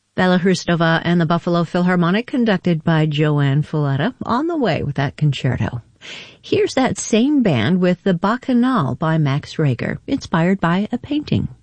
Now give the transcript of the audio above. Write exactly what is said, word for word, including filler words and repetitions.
Bela Hrustova and the Buffalo Philharmonic, conducted by Joanne Folletta, on the way with that concerto. Here's that same band with the Bacchanal by Max Reger, inspired by a painting.